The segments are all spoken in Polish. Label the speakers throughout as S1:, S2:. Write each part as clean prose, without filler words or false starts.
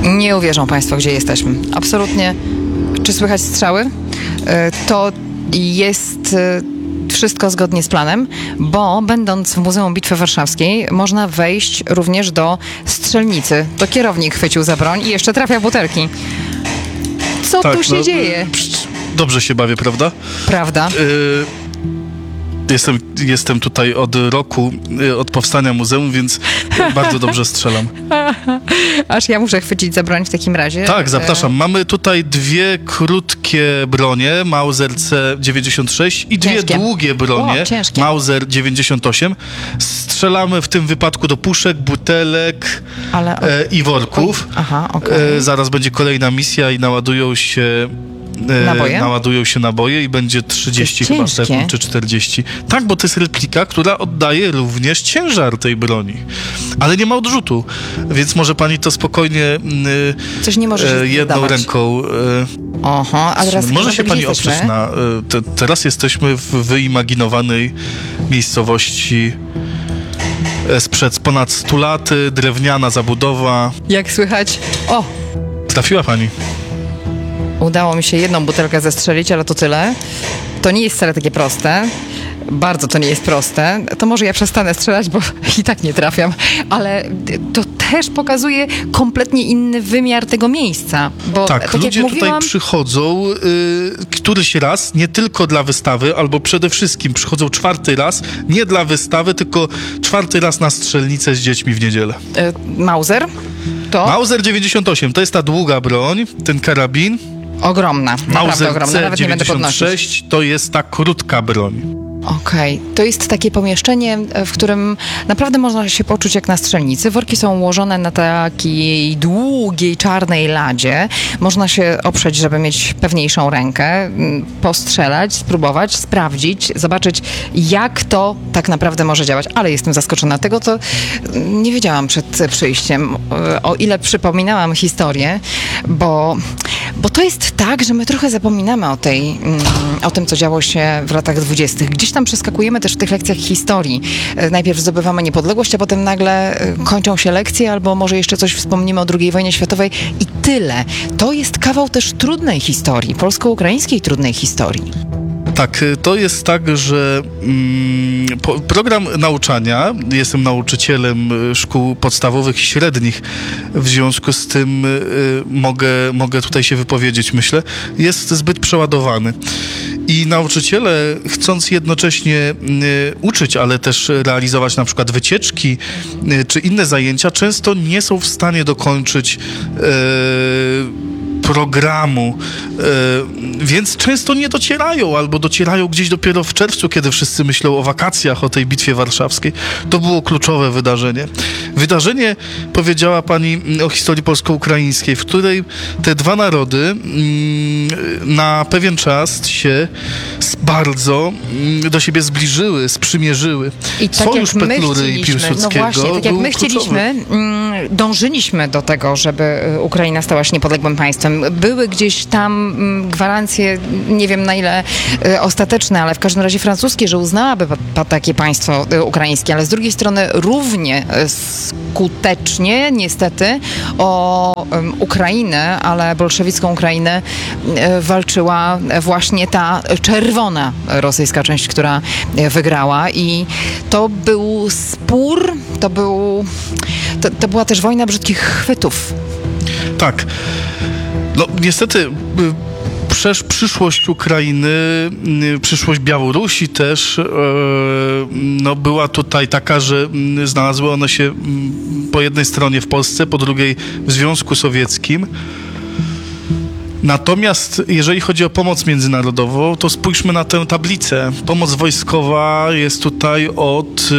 S1: Nie uwierzą państwo, gdzie jesteśmy. Absolutnie. Czy słychać strzały? To jest wszystko zgodnie z planem, bo będąc w Muzeum Bitwy Warszawskiej można wejść również do strzelnicy. To kierownik chwycił za broń i jeszcze trafia butelki. Co tu się dzieje?
S2: Dobrze się bawię, prawda?
S1: Prawda.
S2: Jestem tutaj od roku, od powstania muzeum, więc bardzo dobrze strzelam.
S1: Aż ja muszę chwycić za broń w takim razie.
S2: Tak, zapraszam. Mamy tutaj dwie krótkie bronie, Mauser C96 i dwie długie bronie, Mauser 98. Strzelamy w tym wypadku do puszek, butelek i worków.
S1: Aha, okej.
S2: Zaraz będzie kolejna misja i naładują się naboje i będzie 30 chyba sekund, czy 40. Tak, bo to jest replika, która oddaje również ciężar tej broni. Ale nie ma odrzutu, więc może pani to spokojnie
S1: coś nie może
S2: jedną ręką...
S1: Oho, a teraz
S2: może się pani oprzeć na... Teraz jesteśmy w wyimaginowanej miejscowości sprzed ponad 100 lat, drewniana zabudowa.
S1: Jak słychać? O!
S2: Trafiła pani.
S1: Udało mi się jedną butelkę zestrzelić, ale to tyle. To nie jest wcale takie proste. Bardzo to nie jest proste. To może ja przestanę strzelać, bo i tak nie trafiam. Ale to też pokazuje kompletnie inny wymiar tego miejsca. Bo,
S2: tak ludzie jak mówiłam, tutaj przychodzą któryś raz, nie tylko dla wystawy, albo przede wszystkim przychodzą 4. raz, nie dla wystawy, tylko 4. raz na strzelnicę z dziećmi w niedzielę.
S1: Mauser? To?
S2: Mauser 98, to jest ta długa broń, ten karabin.
S1: Ogromna, naprawdę ogromna, nawet nie będę podnosić.
S2: To jest ta krótka broń.
S1: Okej. To jest takie pomieszczenie, w którym naprawdę można się poczuć jak na strzelnicy. Worki są ułożone na takiej długiej, czarnej ladzie. Można się oprzeć, żeby mieć pewniejszą rękę, postrzelać, spróbować, sprawdzić, zobaczyć, jak to tak naprawdę może działać. Ale jestem zaskoczona. Tego to nie wiedziałam przed przyjściem. O ile przypominałam historię, bo to jest tak, że my trochę zapominamy o tym, co działo się w latach 20. Gdzieś tam przeskakujemy też w tych lekcjach historii. Najpierw zdobywamy niepodległość, a potem nagle kończą się lekcje, albo może jeszcze coś wspomnimy o II wojnie światowej i tyle. To jest kawał też trudnej historii, polsko-ukraińskiej trudnej historii.
S2: Tak, to jest tak, że program nauczania, jestem nauczycielem szkół podstawowych i średnich, w związku z tym mogę tutaj się wypowiedzieć, myślę, jest zbyt przeładowany. I nauczyciele, chcąc jednocześnie uczyć, ale też realizować na przykład wycieczki czy inne zajęcia, często nie są w stanie dokończyć programu, więc często nie docierają, albo docierają gdzieś dopiero w czerwcu, kiedy wszyscy myślą o wakacjach, o tej Bitwie Warszawskiej. To było kluczowe wydarzenie. Wydarzenie, powiedziała pani o historii polsko-ukraińskiej, w której te dwa narody na pewien czas się bardzo do siebie zbliżyły, sprzymierzyły.
S1: I tak
S2: Sojusz Petlury i Piłsudskiego.
S1: No właśnie, tak jak my chcieliśmy, dążyliśmy do tego, żeby Ukraina stała się niepodległym państwem. Były gdzieś tam gwarancje, nie wiem na ile ostateczne, ale w każdym razie francuskie, że uznałaby takie państwo ukraińskie, ale z drugiej strony równie skutecznie, niestety, o Ukrainę, ale bolszewicką Ukrainę walczyła właśnie ta czerwona rosyjska część, która wygrała i to był spór, to była też wojna brzydkich chwytów.
S2: Tak. No niestety przyszłość Ukrainy, przyszłość Białorusi też była tutaj taka, że znalazły one się po jednej stronie w Polsce, po drugiej w Związku Sowieckim. Natomiast jeżeli chodzi o pomoc międzynarodową, to spójrzmy na tę tablicę. Pomoc wojskowa jest tutaj od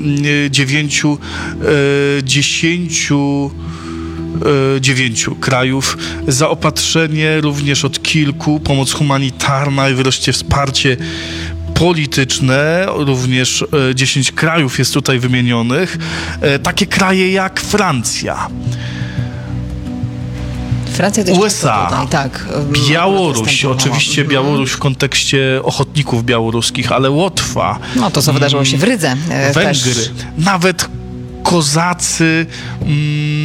S2: 9 krajów, zaopatrzenie również od kilku, pomoc humanitarna i wreszcie wsparcie polityczne, również 10 krajów jest tutaj wymienionych. Takie kraje jak Francja, USA,
S1: tutaj, tak,
S2: Białoruś, oczywiście Białoruś w kontekście ochotników białoruskich, ale Łotwa.
S1: No to co wydarzyło się w Rydze.
S2: Węgry, nawet kozacy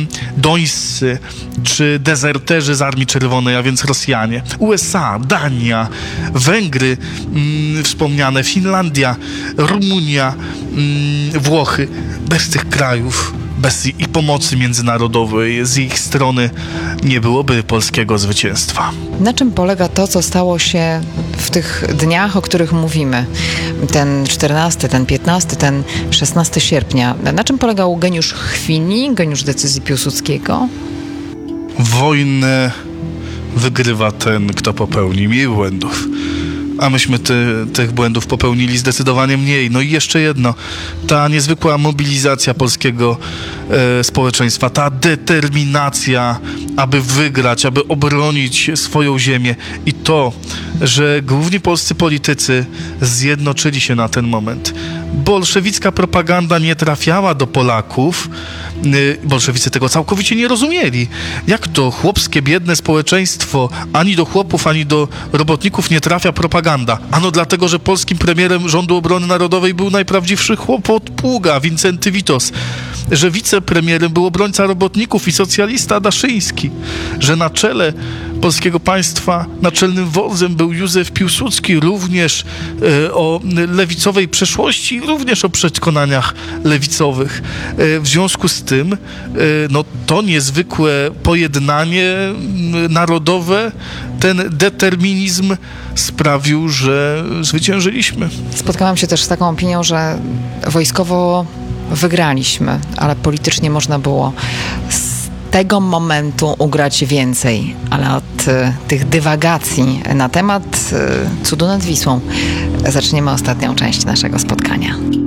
S2: macedońscy czy dezerterzy z Armii Czerwonej, a więc Rosjanie, USA, Dania, Węgry, wspomniane, Finlandia, Rumunia, Włochy. Bez tych krajów, bez i pomocy międzynarodowej z ich strony nie byłoby polskiego zwycięstwa.
S1: Na czym polega to, co stało się w tych dniach, o których mówimy? Ten 14, ten 15, ten 16 sierpnia. Na czym polegał geniusz chwili, geniusz decyzji Piłsudskiego?
S2: Wojnę wygrywa ten, kto popełni mniej błędów. A myśmy tych błędów popełnili zdecydowanie mniej. No i jeszcze jedno, ta niezwykła mobilizacja polskiego społeczeństwa, ta determinacja, aby wygrać, aby obronić swoją ziemię i to, że główni polscy politycy zjednoczyli się na ten moment. Bolszewicka propaganda nie trafiała do Polaków, bolszewicy tego całkowicie nie rozumieli. Jak to chłopskie, biedne społeczeństwo, ani do chłopów, ani do robotników nie trafia propaganda? Ano dlatego, że polskim premierem Rządu Obrony Narodowej był najprawdziwszy chłop od pługa, Wincenty Witos. Że wicepremierem był obrońca robotników i socjalista Daszyński. Że na czele polskiego państwa naczelnym wodzem był Józef Piłsudski, również o lewicowej przeszłości, również o przekonaniach lewicowych. W związku z tym to niezwykłe pojednanie narodowe, ten determinizm sprawił, że zwyciężyliśmy.
S1: Spotkałam się też z taką opinią, że wojskowo wygraliśmy, ale politycznie można było z tego momentu ugrać więcej. Ale od tych dywagacji na temat cudu nad Wisłą zaczniemy ostatnią część naszego spotkania.